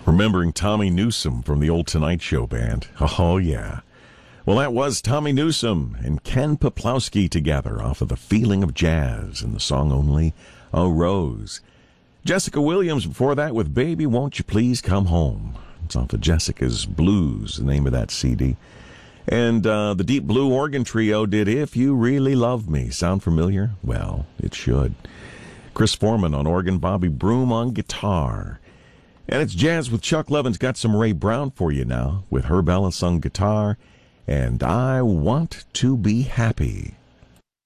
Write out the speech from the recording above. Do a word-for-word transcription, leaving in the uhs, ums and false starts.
Remembering Tommy Newsom from the old Tonight Show band. Oh, yeah. Well, that was Tommy Newsom and Ken Peplowski together off of The Feeling of Jazz and the song Only a Rose. Jessica Williams before that with Baby Won't You Please Come Home. It's off of Jessica's Blues, the name of that C D. And uh, the Deep Blue Organ Trio did If You Really Love Me. Sound familiar? Well, it should. Chris Foreman on organ, Bobby Broom on guitar. And it's Jazz with Chuck Levin's got some Ray Brown for you now with Herb Ellis on guitar and I Want to Be Happy.